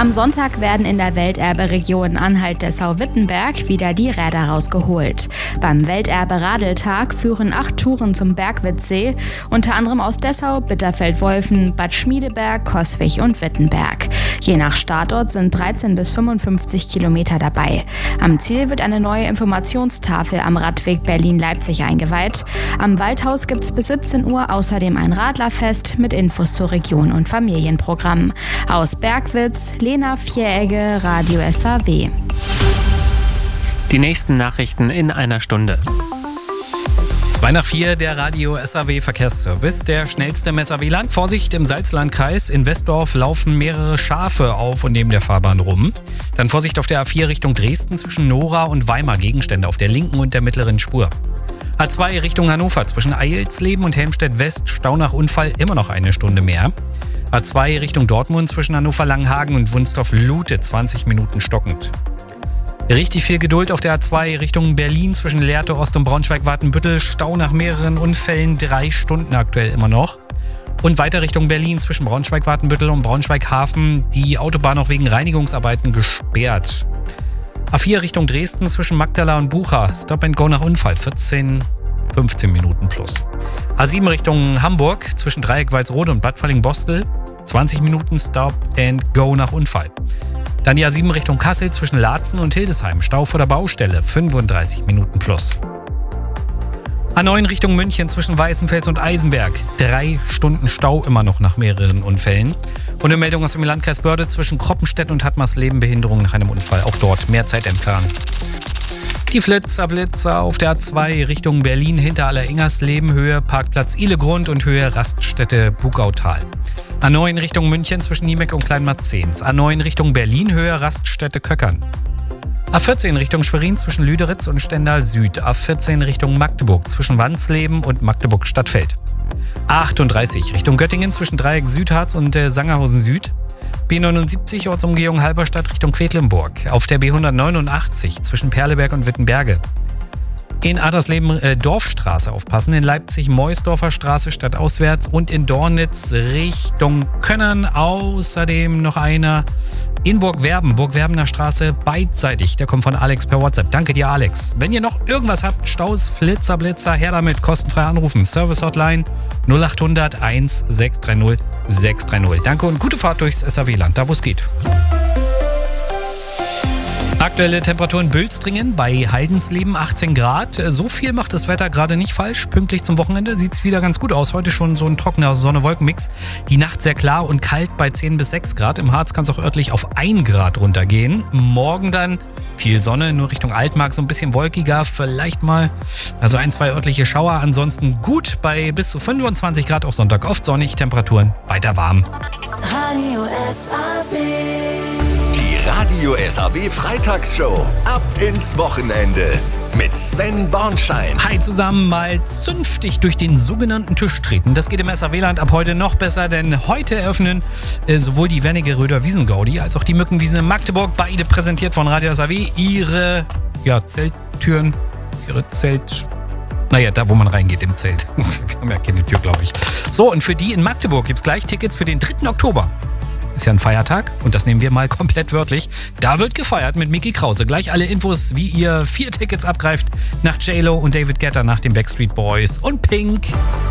Am Sonntag werden in der Welterbe-Region Anhalt-Dessau-Wittenberg wieder die Räder rausgeholt. Beim Welterbe-Radeltag führen 8 Touren zum Bergwitzsee, unter anderem aus Dessau, Bitterfeld-Wolfen, Bad Schmiedeberg, Coswig und Wittenberg. Je nach Startort sind 13 bis 55 Kilometer dabei. Am Ziel wird eine neue Informationstafel am Radweg Berlin-Leipzig eingeweiht. Am Waldhaus gibt es bis 17 Uhr außerdem ein Radlerfest mit Infos zur Region und Familienprogramm. Aus Bergwitz, Lena Vieregge, Radio SAW. Die nächsten Nachrichten in einer Stunde. 3:02, der Radio SAW Verkehrsservice. Der schnellste im SAW-Land. Vorsicht im Salzlandkreis. In Westdorf laufen mehrere Schafe auf und neben der Fahrbahn rum. Dann Vorsicht auf der A4 Richtung Dresden zwischen Nora und Weimar. Gegenstände auf der linken und der mittleren Spur. A2 Richtung Hannover zwischen Eilsleben und Helmstedt-West. Stau nach Unfall immer noch eine Stunde mehr. A2 Richtung Dortmund zwischen Hannover-Langenhagen und Wunstorf-Lute 20 Minuten stockend. Richtig viel Geduld auf der A2 Richtung Berlin zwischen Lehrte Ost und Braunschweig-Watenbüttel. Stau nach mehreren Unfällen, 3 Stunden aktuell immer noch. Und weiter Richtung Berlin zwischen Braunschweig-Watenbüttel und Braunschweig-Hafen. Die Autobahn auch wegen Reinigungsarbeiten gesperrt. A4 Richtung Dresden zwischen Magdala und Bucha. Stop and Go nach Unfall, 15 Minuten plus. A7 Richtung Hamburg zwischen Dreieck-Walsrode und Bad Falling-Bostel. 20 Minuten Stop and Go nach Unfall. Dann die A7 Richtung Kassel zwischen Laatzen und Hildesheim. Stau vor der Baustelle, 35 Minuten plus. A9 Richtung München zwischen Weißenfels und Eisenberg. 3 Stunden Stau immer noch nach mehreren Unfällen. Und eine Meldung aus dem Landkreis Börde zwischen Kroppenstedt und Hattmarsleben. Behinderung nach einem Unfall. Auch dort mehr Zeit entfernt. Die Blitzer auf der A2 Richtung Berlin hinter Alleringersleben. Höhe Parkplatz Ihlegrund und Höhe Raststätte Bugautal. A9 Richtung München zwischen Niemeck und Kleinmarzens. A9 Richtung Berlin, Höhe Raststätte Köckern. A14 Richtung Schwerin zwischen Lüderitz und Stendal Süd. A14 Richtung Magdeburg zwischen Wansleben und Magdeburg Stadtfeld. A38 Richtung Göttingen zwischen Dreieck Südharz und Sangerhausen Süd. B79 Ortsumgehung Halberstadt Richtung Quedlinburg. Auf der B189 zwischen Perleberg und Wittenberge. In Adlersleben Dorfstraße aufpassen, in Leipzig Meusdorfer Straße stadtauswärts und in Dornitz Richtung Könnern. Außerdem noch einer in Burgwerbener Straße beidseitig. Der kommt von Alex per WhatsApp. Danke dir, Alex. Wenn ihr noch irgendwas habt, Staus, Blitzer, her damit, kostenfrei anrufen. Service Hotline 0800 1630 630. Danke und gute Fahrt durchs SAW-Land, da wo es geht. Aktuelle Temperaturen Bülstringen bei Heidensleben 18 Grad. So viel macht das Wetter gerade nicht falsch. Pünktlich zum Wochenende sieht es wieder ganz gut aus. Heute schon so ein trockener Sonne-Wolken-Mix. Die Nacht sehr klar und kalt bei 10 bis 6 Grad. Im Harz kann es auch örtlich auf 1 Grad runtergehen. Morgen dann viel Sonne, nur Richtung Altmark so ein bisschen wolkiger. Vielleicht mal also 1, 2 örtliche Schauer. Ansonsten gut bei bis zu 25 Grad auch Sonntag. Oft sonnig, Temperaturen weiter warm. Radio SAW. Radio SAW Freitagsshow. Ab ins Wochenende mit Sven Bornschein. Hi zusammen, mal zünftig durch den sogenannten Tisch treten. Das geht im SAW-Land ab heute noch besser, denn heute eröffnen sowohl die Wernigeröder Wiesengaudi als auch die Mückenwiesen in Magdeburg, beide präsentiert von Radio SAW, ihre Zelttüren, da wo man reingeht im Zelt. Wir haben ja keine Tür, glaube ich. So, und für die in Magdeburg gibt es gleich Tickets für den 3. Oktober. Ist ja ein Feiertag und das nehmen wir mal komplett wörtlich. Da wird gefeiert mit Micky Krause. Gleich alle Infos, wie ihr 4 Tickets abgreift nach J-Lo und David Guetta, nach den Backstreet Boys und Pink.